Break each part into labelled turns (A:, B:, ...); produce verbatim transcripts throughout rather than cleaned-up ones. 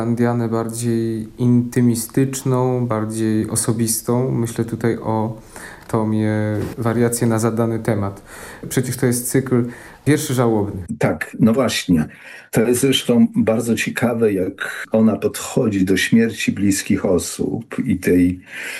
A: Indianę bardziej intymistyczną, bardziej osobistą. Myślę tutaj o tomie Wariacje na zadany temat. Przecież to jest cykl wierszy żałobnych.
B: Tak, no właśnie. To jest zresztą bardzo ciekawe, jak ona podchodzi do śmierci bliskich osób i tej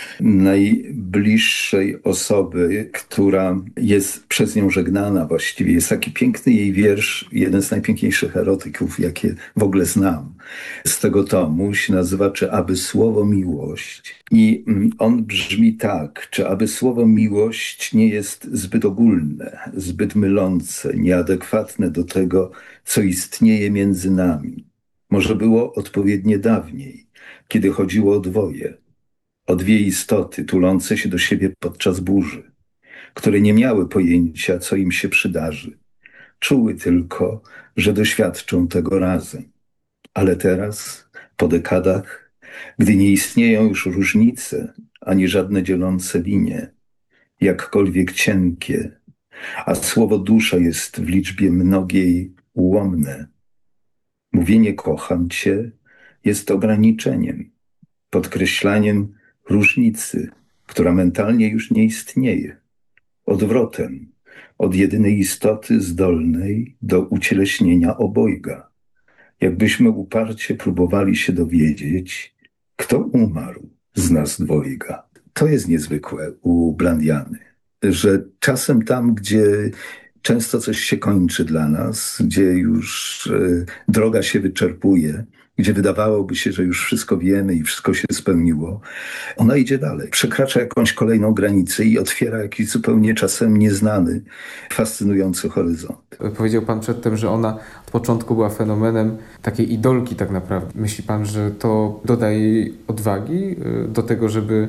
B: najbliższej osoby, która jest przez nią żegnana właściwie. Jest taki piękny jej wiersz, jeden z najpiękniejszych erotyków, jakie w ogóle znam. Z tego tomu się nazywa Czy aby słowo miłość? I on brzmi tak: czy aby słowo miłość nie jest zbyt ogólne, zbyt mylące, nieadekwatne do tego, co istnieje między nami? Może było odpowiednie dawniej, kiedy chodziło o dwoje, o dwie istoty tulące się do siebie podczas burzy, które nie miały pojęcia, co im się przydarzy. Czuły tylko, że doświadczą tego razem. Ale teraz, po dekadach, gdy nie istnieją już różnice, ani żadne dzielące linie, jakkolwiek cienkie, a słowo dusza jest w liczbie mnogiej ułomne, mówienie kocham cię jest ograniczeniem, podkreślaniem różnicy, która mentalnie już nie istnieje, odwrotem od jedynej istoty zdolnej do ucieleśnienia obojga. Jakbyśmy uparcie próbowali się dowiedzieć, kto umarł z nas dwojga. To jest niezwykłe u Blandiany, że czasem tam, gdzie często coś się kończy dla nas, gdzie już e, droga się wyczerpuje, gdzie wydawałoby się, że już wszystko wiemy i wszystko się spełniło, ona idzie dalej. Przekracza jakąś kolejną granicę i otwiera jakiś zupełnie czasem nieznany, fascynujący horyzont.
A: Powiedział pan przedtem, że ona od początku była fenomenem takiej idolki tak naprawdę. Myśli pan, że to dodaje jej odwagi do tego, żeby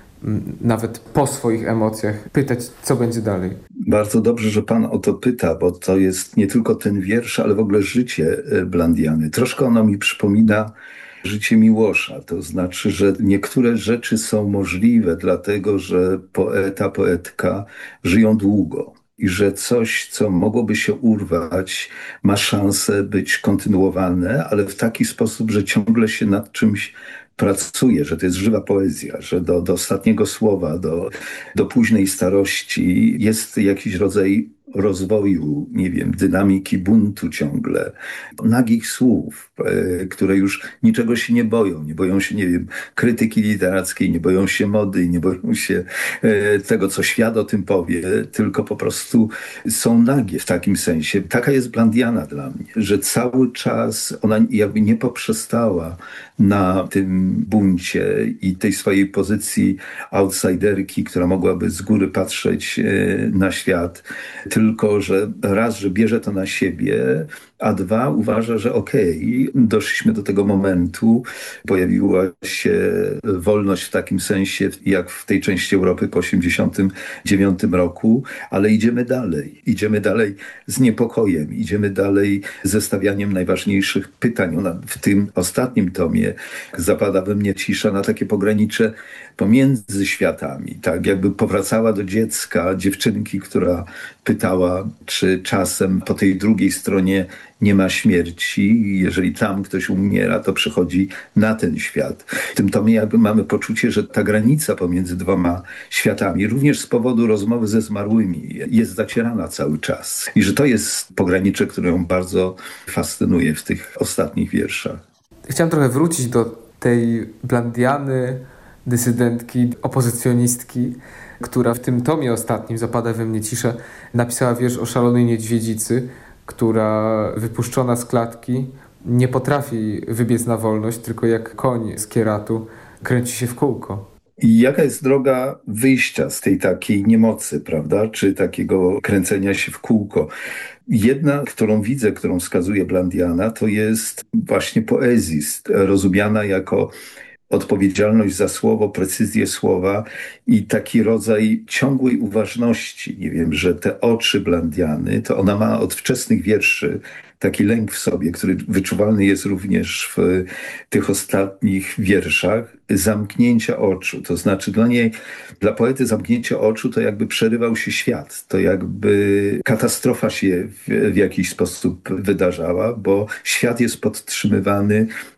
A: nawet po swoich emocjach pytać, co będzie dalej?
B: Bardzo dobrze, że pan o to pyta, bo to jest nie tylko ten wiersz, ale w ogóle życie Blandiany. Troszkę ono mi przypomina życie Miłosza. To znaczy, że niektóre rzeczy są możliwe, dlatego że poeta, poetka żyją długo. I że coś, co mogłoby się urwać, ma szansę być kontynuowane, ale w taki sposób, że ciągle się nad czymś pracuje, że to jest żywa poezja, że do, do ostatniego słowa, do, do późnej starości jest jakiś rodzaj rozwoju, nie wiem, dynamiki buntu ciągle, nagich słów, e, które już niczego się nie boją. Nie boją się, nie wiem, krytyki literackiej, nie boją się mody, nie boją się e, tego, co świat o tym powie, tylko po prostu są nagie w takim sensie. Taka jest Blandiana dla mnie, że cały czas ona jakby nie poprzestała na tym buncie i tej swojej pozycji outsiderki, która mogłaby z góry patrzeć e, na świat, tylko że raz, że bierze to na siebie, a dwa, uważa, że okej, okay, doszliśmy do tego momentu, pojawiła się wolność w takim sensie, jak w tej części Europy po osiemdziesiątym dziewiątym roku, ale idziemy dalej. Idziemy dalej z niepokojem, idziemy dalej ze stawianiem najważniejszych pytań. Ona w tym ostatnim tomie zapada we mnie cisza na takie pogranicze pomiędzy światami, tak jakby powracała do dziecka, dziewczynki, która pytała, czy czasem po tej drugiej stronie nie ma śmierci. Jeżeli tam ktoś umiera, to przychodzi na ten świat. W tym tomie jakby mamy poczucie, że ta granica pomiędzy dwoma światami, również z powodu rozmowy ze zmarłymi, jest zacierana cały czas. I że to jest pogranicze, które ją bardzo fascynuje w tych ostatnich wierszach.
A: Chciałem trochę wrócić do tej Blandiany, dysydentki, opozycjonistki, która w tym tomie ostatnim, Zapada we mnie cisza, napisała wiersz o szalonej niedźwiedzicy, która wypuszczona z klatki nie potrafi wybiec na wolność, tylko jak koń z kieratu kręci się w kółko.
B: I jaka jest droga wyjścia z tej takiej niemocy, prawda? Czy takiego kręcenia się w kółko? Jedna, którą widzę, którą wskazuje Blandiana, to jest właśnie poezja, rozumiana jako odpowiedzialność za słowo, precyzję słowa i taki rodzaj ciągłej uważności. Nie wiem, że te oczy Blandiany, to ona ma od wczesnych wierszy taki lęk w sobie, który wyczuwalny jest również w tych ostatnich wierszach, zamknięcia oczu. To znaczy dla niej, dla poety zamknięcie oczu to jakby przerywał się świat, to jakby katastrofa się w, w jakiś sposób wydarzała, bo świat jest podtrzymywany